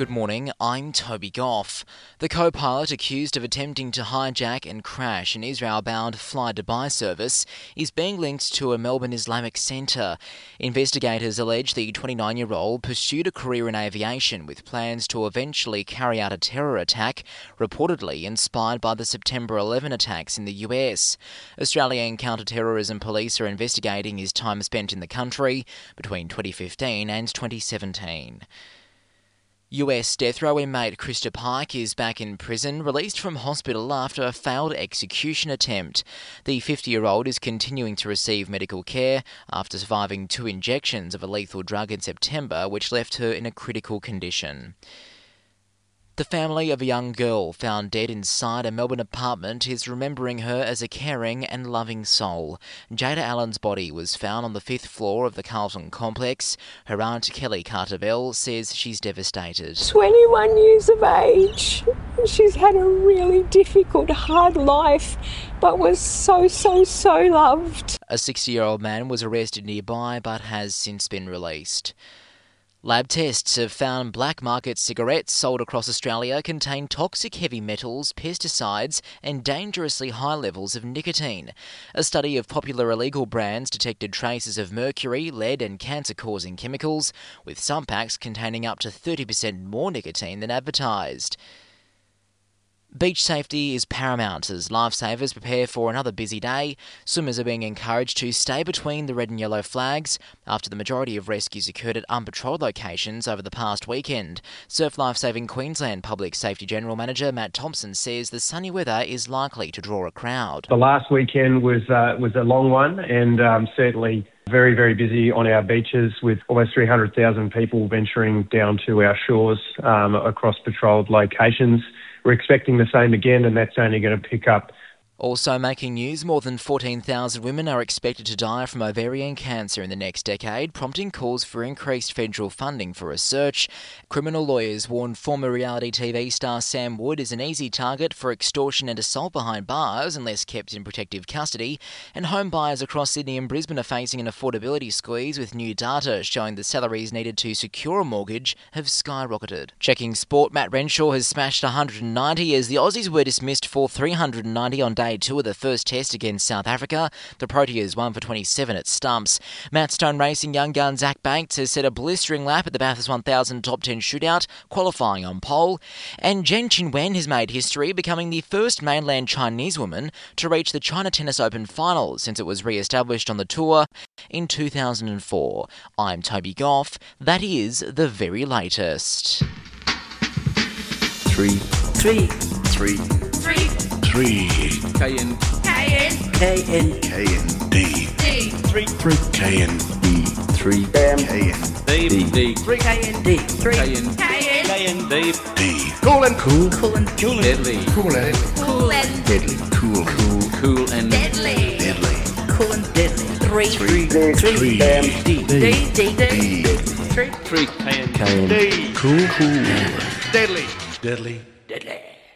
Good morning, I'm Toby Goff. The co-pilot accused of attempting to hijack and crash an Israel-bound fly-Dubai service is being linked to a Melbourne Islamic centre. Investigators allege the 29-year-old pursued a career in aviation with plans to eventually carry out a terror attack, reportedly inspired by the September 11 attacks in the US. Australian counter-terrorism police are investigating his time spent in the country between 2015 and 2017. US death row inmate Krista Pike is back in prison, released from hospital after a failed execution attempt. The 50-year-old is continuing to receive medical care after surviving 2 injections of a lethal drug in September, which left her in a critical condition. The family of a young girl found dead inside a Melbourne apartment is remembering her as a caring and loving soul. Jada Allen's body was found on the 5th floor of the Carlton complex. Her aunt Kelly Carter-Bell says she's devastated. 21 years of age. She's had a really difficult, hard life, but was so loved. A 60-year-old man was arrested nearby but has since been released. Lab tests have found black market cigarettes sold across Australia contain toxic heavy metals, pesticides and dangerously high levels of nicotine. A study of popular illegal brands detected traces of mercury, lead and cancer-causing chemicals, with some packs containing up to 30% more nicotine than advertised. Beach safety is paramount as lifesavers prepare for another busy day. Swimmers are being encouraged to stay between the red and yellow flags after the majority of rescues occurred at unpatrolled locations over the past weekend. Surf Life Saving Queensland Public Safety General Manager Matt Thompson says the sunny weather is likely to draw a crowd. The last weekend was a long one and certainly very busy on our beaches with almost 300,000 people venturing down to our shores across patrolled locations. We're expecting the same again, and that's only going to pick up. Also making news, more than 14,000 women are expected to die from ovarian cancer in the next decade, prompting calls for increased federal funding for research. Criminal lawyers warn former reality TV star Sam Wood is an easy target for extortion and assault behind bars unless kept in protective custody. And home buyers across Sydney and Brisbane are facing an affordability squeeze, with new data showing the salaries needed to secure a mortgage have skyrocketed. Checking sport, Matt Renshaw has smashed 190 as the Aussies were dismissed for 390 on day 2 of the first test against South Africa. The Proteas won for 27 at stumps. Matt Stone Racing young gun Zach Banks has set a blistering lap at the Bathurst 1000 top 10 shootout, qualifying on pole. And Zheng Qinwen has made history, becoming the first mainland Chinese woman to reach the China Tennis Open finals since it was re-established on the tour in 2004. I'm Toby Goff. That is the very latest. 3 KN D 3 KN 3 D Cool and deadly Cool and deadly 3 KN D Cool deadly